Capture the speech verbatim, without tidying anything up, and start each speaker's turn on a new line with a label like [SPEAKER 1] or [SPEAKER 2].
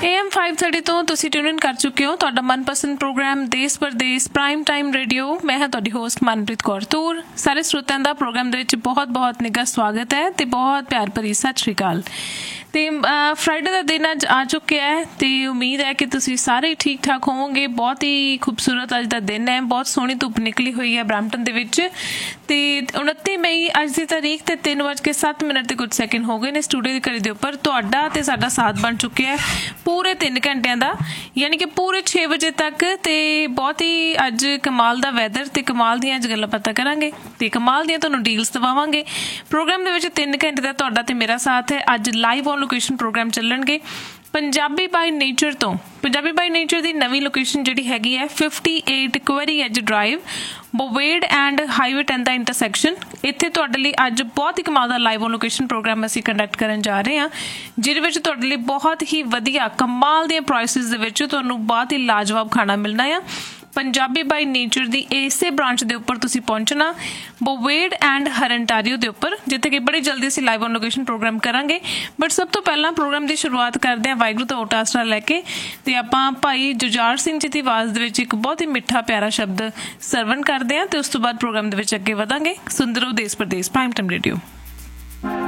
[SPEAKER 1] A M five thirty तो तुसी tune in कर चुके हो तुहाडा मनपसंद प्रोग्राम देश परदेश प्राइम टाइम रेडियो। मैं हाँ तुहाडी होस्ट मनप्रीत कौर तूर। सारे श्रोतिਆਂ ਦਾ प्रोग्राम ਦੇ ਵਿੱਚ बहुत बहुत निघा स्वागत है ਤੇ बहुत प्यार भरी सत श्री अकाल। ਤੇ फ्राइडे का दिन अज आ चुकिया है ਤੇ उम्मीद है कि तुसी सारे ठीक ठाक होवोगे। बहुत ही खूबसूरत अज का दिन है, बहुत सोहनी धुप निकली हुई है ब्रैम्पटन दे विच। ते उनतीस मई अज की तारीख ते तीन बज के सत्त मिनट ते कुछ सैकेंड हो गए ने स्टूडियो की घड़ी के उपर तुहाडा ते साडा साथ बन चुकिया है पूरे तीन घंटिਆਂ ਦਾ, यानी कि पूरे छे बजे तक। ते बहुत ही अज कमाल का वैदर ते कमाल दी अज गल्लां पता करांगे ते कमाल दी तुहानूं डील्स दवावांगे। प्रोग्राम दे विच तीन घंटे दा तुहाडा ते मेरा साथ है। अज live on location programme चलणगे Punjabi by nature तो। पंजाबी बाई नेचर की नवीं लोकेशन जिहड़ी हैगी है fifty eight query as drive बोवेड and highway ten का इंटरसैक्शन। इत्थे तुहाडे लई अज बहुत ही कमाल दा लाइव ऑन लोकेशन प्रोग्राम असीं कंडक्ट करन जा रहे हैं, जिहदे विच तुहाडे लई बहुत ही वधिया कमाल दीआं प्राइसिस दे विच तुहानूं बहुत ही लाजवाब खाना मिलना है। पंजाबी बाई नेचर की इसे ब्रांच के उपर तुसीं पहुंचना बोवेड एंड हरनटारियो के उपर, जिथे कि बड़ी जल्दी असीं लाइव ऑन लोकेशन प्रोग्राम करांगे। बट सब तो पहला प्रोग्राम की शुरुआत करते हैं वाहिगुरू तो ओटा आसरा लैके ते आपां भाई जुझार सिंह जी की आवाज़ दे विच एक बहुत ही मिठा प्यारा शब्द सरवण करते हैं ते उस तो बाद प्रोग्राम दे विच अगे वधांगे। सुंदरो देश परदेश प्राइम टाइम रेडियो।